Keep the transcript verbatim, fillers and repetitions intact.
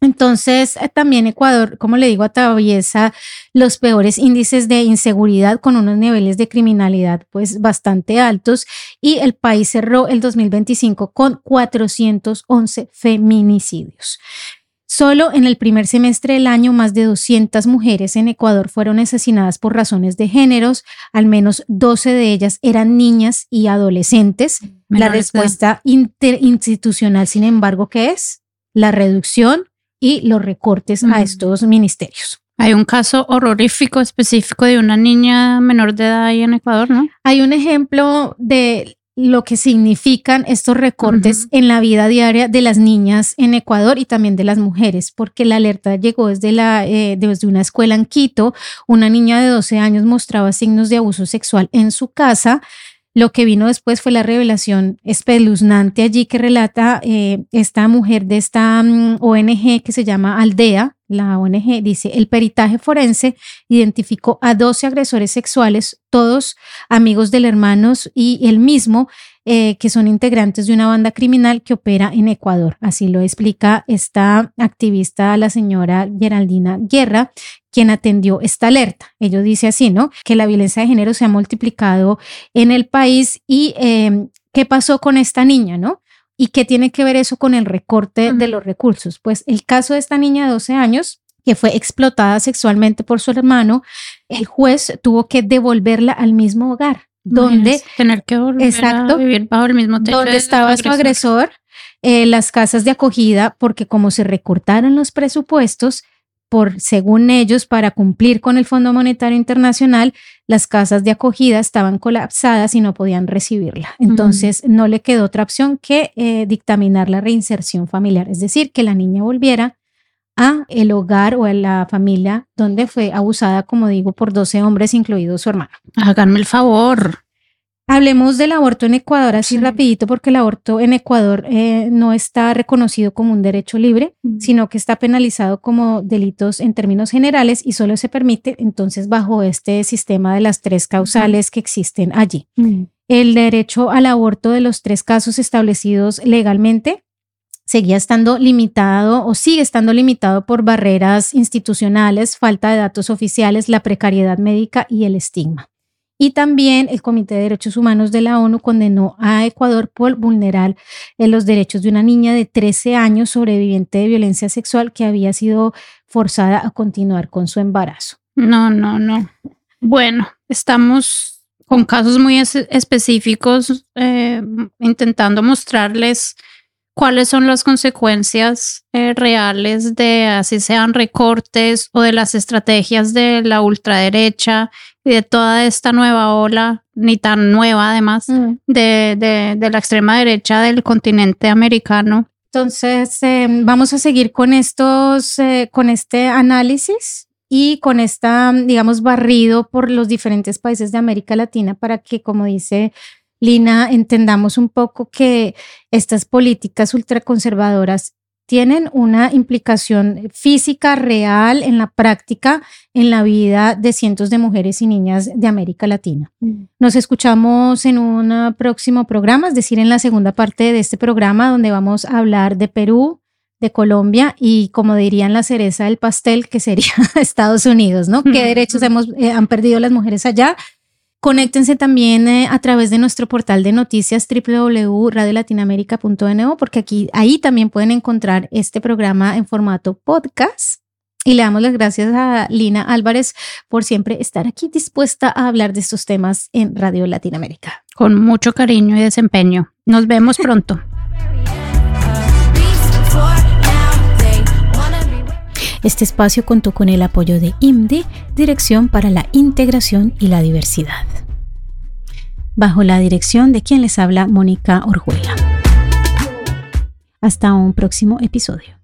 Entonces, también Ecuador, como le digo, atraviesa los peores índices de inseguridad con unos niveles de criminalidad pues bastante altos, y el país cerró el dos mil veinticinco con cuatrocientos once feminicidios. Solo en el primer semestre del año, más de doscientas mujeres en Ecuador fueron asesinadas por razones de géneros. Al menos doce de ellas eran niñas y adolescentes. Menores. La respuesta interinstitucional, sin embargo, ¿qué es? La reducción y los recortes mm. a estos ministerios. Hay un caso horrorífico específico de una niña menor de edad ahí en Ecuador, ¿no? Hay un ejemplo de lo que significan estos recortes uh-huh. en la vida diaria de las niñas en Ecuador y también de las mujeres, porque la alerta llegó desde, la, eh, desde una escuela en Quito. Una niña de doce años mostraba signos de abuso sexual en su casa. Lo que vino después fue la revelación espeluznante allí que relata eh, esta mujer de esta um, O N G que se llama Aldea. La O N G dice: el peritaje forense identificó a doce agresores sexuales, todos amigos del hermano y él mismo, eh, que son integrantes de una banda criminal que opera en Ecuador. Así lo explica esta activista, la señora Geraldina Guerra, quien atendió esta alerta. Ello dice así, ¿no? Que la violencia de género se ha multiplicado en el país y eh, ¿qué pasó con esta niña, no? ¿Y qué tiene que ver eso con el recorte uh-huh. de los recursos? Pues el caso de esta niña de doce años, que fue explotada sexualmente por su hermano, el juez tuvo que devolverla al mismo hogar, donde tener que volver exacto, a vivir bajo el mismo techo donde estaba su agresor, eh, las casas de acogida, porque como se recortaron los presupuestos, por, según ellos, para cumplir con el Fondo Monetario Internacional, las casas de acogida estaban colapsadas y no podían recibirla. Entonces, uh-huh. no le quedó otra opción que eh, dictaminar la reinserción familiar, es decir, que la niña volviera a el hogar o a la familia donde fue abusada, como digo, por doce hombres, incluido su hermano. Háganme el favor. Hablemos del aborto en Ecuador así sí. rapidito, porque el aborto en Ecuador eh, no está reconocido como un derecho libre, mm. sino que está penalizado como delitos en términos generales y solo se permite entonces bajo este sistema de las tres causales mm. que existen allí. Mm. El derecho al aborto de los tres casos establecidos legalmente seguía estando limitado o sigue estando limitado por barreras institucionales, falta de datos oficiales, la precariedad médica y el estigma. Y también el Comité de Derechos Humanos de la ONU condenó a Ecuador por vulnerar eh, los derechos de una niña de trece años sobreviviente de violencia sexual que había sido forzada a continuar con su embarazo. No, no, no. Bueno, estamos con casos muy es- específicos eh, intentando mostrarles cuáles son las consecuencias eh, reales de así sean recortes o de las estrategias de la ultraderecha y de toda esta nueva ola, ni tan nueva además, mm. de, de, de la extrema derecha del continente americano. Entonces, eh, vamos a seguir con estos, eh, con este análisis y con esta, digamos, barrido por los diferentes países de América Latina para que, como dice Lina, entendamos un poco que estas políticas ultraconservadoras tienen una implicación física real en la práctica, en la vida de cientos de mujeres y niñas de América Latina. Mm. Nos escuchamos en un próximo programa, es decir, en la segunda parte de este programa, donde vamos a hablar de Perú, de Colombia y, como dirían, la cereza del pastel, que sería Estados Unidos, ¿no? Mm. ¿Qué derechos hemos, eh, han perdido las mujeres allá? Conéctense también eh, a través de nuestro portal de noticias doble u doble u doble u punto radio latinoamérica punto n o, porque aquí, ahí también pueden encontrar este programa en formato podcast. Y le damos las gracias a Lina Álvarez por siempre estar aquí dispuesta a hablar de estos temas en Radio Latinoamérica. Con mucho cariño y desempeño. Nos vemos pronto. Este espacio contó con el apoyo de I M D I, Dirección para la Integración y la Diversidad, bajo la dirección de quien les habla, Mónica Orjuela. Hasta un próximo episodio.